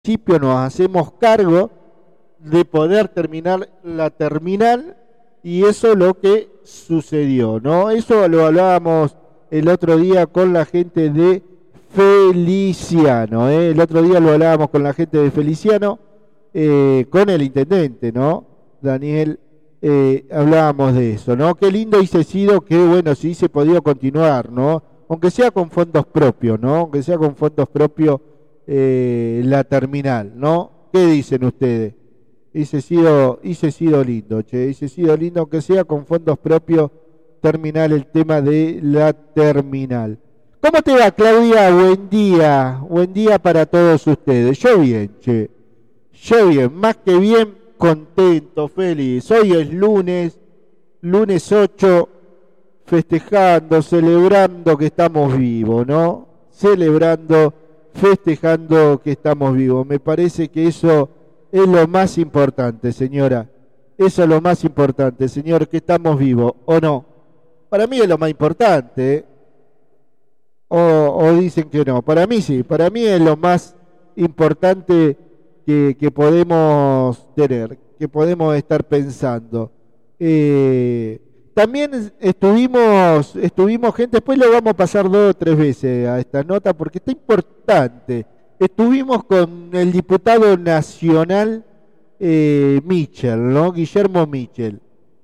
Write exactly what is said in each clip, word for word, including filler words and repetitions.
municipio nos hacemos cargo de poder terminar la terminal, y eso es lo que sucedió, ¿no? Eso lo hablábamos el otro día con la gente de Feliciano, ¿eh? El otro día lo hablábamos con la gente de Feliciano, eh, con el intendente, ¿no? Daniel, eh, hablábamos de eso, ¿no? Qué lindo hubiese sido que, bueno, si hubiese podido continuar, ¿no? Aunque sea con fondos propios, ¿no? Aunque sea con fondos propios eh, la terminal, ¿no? ¿Qué dicen ustedes? Hubiese sido, hubiese sido lindo, che, hubiese sido lindo, aunque sea con fondos propios, terminar el tema de la terminal. ¿Cómo te va, Claudia? Buen día, buen día para todos ustedes. Yo bien, che, yo bien, más que bien, contento, feliz. Hoy es lunes, lunes ocho, festejando, celebrando que estamos vivos, ¿no? Celebrando, festejando que estamos vivos. Me parece que eso es lo más importante, señora. Eso es lo más importante, señor, que estamos vivos, ¿o no? Para mí es lo más importante, ¿eh? O, o dicen que no. Para mí sí, para mí es lo más importante que, que podemos tener, que podemos estar pensando. Eh, también estuvimos, estuvimos gente, después lo vamos a pasar dos o tres veces a esta nota porque está importante. Estuvimos con el diputado nacional eh, Michel, ¿no? Guillermo Michel.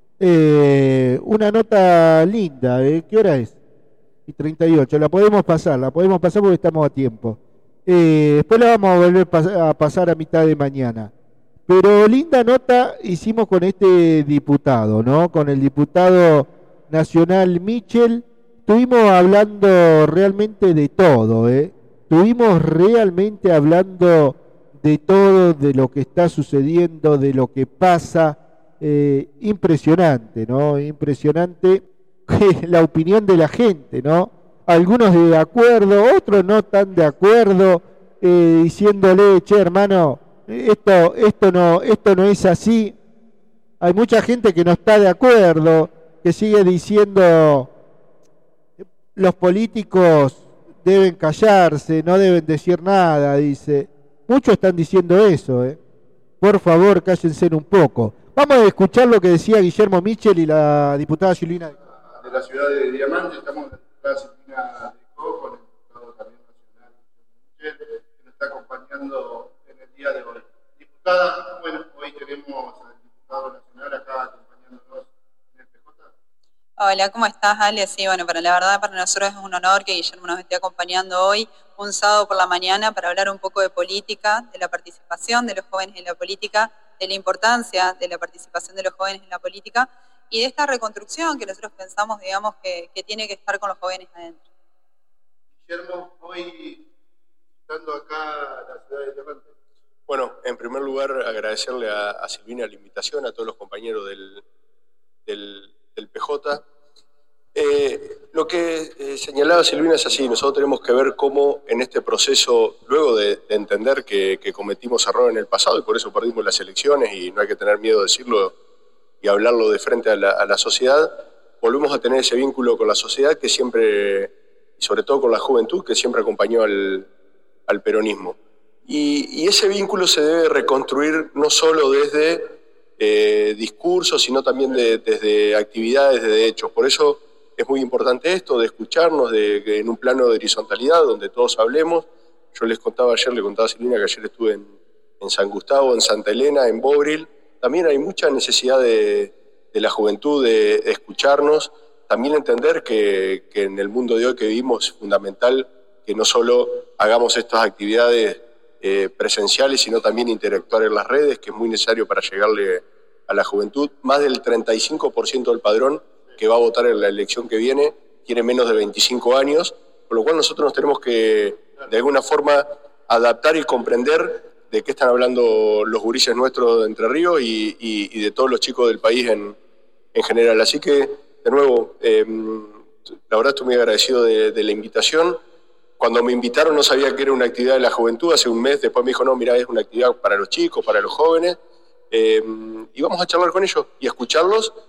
Eh, una nota linda, ¿eh? ¿Qué hora es? Y treinta y ocho, la podemos pasar, la podemos pasar porque estamos a tiempo. Eh, después la vamos a volver a pasar a mitad de mañana. Pero linda nota hicimos con este diputado, ¿no? Con el diputado nacional Michel. Estuvimos hablando realmente de todo, ¿eh? Estuvimos realmente hablando de todo, de lo que está sucediendo, de lo que pasa. Eh, impresionante, ¿no? Impresionante la opinión de la gente, ¿no? Algunos de acuerdo, otros no tan de acuerdo, eh, diciéndole, che, hermano, esto, esto no, esto no es así. Hay mucha gente que no está de acuerdo, que sigue diciendo los políticos deben callarse, no deben decir nada, dice. Muchos están diciendo eso, ¿eh? Por favor, cállense un poco. Vamos a escuchar lo que decía Guillermo Michel y la diputada Silvina de la ciudad de Diamante. Estamos con la diputada Silvina de Co, con el diputado también nacional Michel, que nos está acompañando en el día de hoy. Diputada, bueno, hoy tenemos al diputado nacional acá acompañándonos en el P J. Hola, ¿cómo estás, Ale? Sí, bueno, para la verdad para nosotros es un honor que Guillermo nos esté acompañando hoy, un sábado por la mañana, para hablar un poco de política, de la participación de los jóvenes en la política, de la importancia de la participación de los jóvenes en la política y de esta reconstrucción que nosotros pensamos, digamos, que, que tiene que estar con los jóvenes adentro. Guillermo, hoy estando acá en la ciudad de Diamante. Bueno, en primer lugar agradecerle a, a Silvina la invitación, a todos los compañeros del, del, del P J. Eh, lo que eh, señalaba Silvina es así, nosotros tenemos que ver cómo en este proceso, luego de, de entender que, que cometimos error en el pasado y por eso perdimos las elecciones y no hay que tener miedo de decirlo y hablarlo de frente a la, a la sociedad, volvemos a tener ese vínculo con la sociedad que siempre, y sobre todo con la juventud, que siempre acompañó al, al peronismo. Y, y ese vínculo se debe reconstruir no solo desde eh, discursos, sino también de, desde actividades, desde hechos. Por eso es muy importante esto, de escucharnos de, de, en un plano de horizontalidad, donde todos hablemos. Yo les contaba ayer, le contaba a Silvina que ayer estuve en, en San Gustavo, en Santa Elena, en Bobril. También hay mucha necesidad de, de la juventud de, de escucharnos, también entender que, que en el mundo de hoy que vivimos es fundamental que no solo hagamos estas actividades eh, presenciales, sino también interactuar en las redes, que es muy necesario para llegarle a la juventud. Más del treinta y cinco por ciento del padrón que va a votar en la elección que viene tiene menos de veinticinco años, por lo cual nosotros nos tenemos que, de alguna forma, adaptar y comprender de qué están hablando los gurises nuestros de Entre Ríos y, y, y de todos los chicos del país en, en general. Así que, de nuevo, eh, la verdad estoy muy agradecido de, de la invitación. Cuando me invitaron no sabía que era una actividad de la juventud, hace un mes después me dijo, no, mira, es una actividad para los chicos, para los jóvenes, eh, y vamos a charlar con ellos y a escucharlos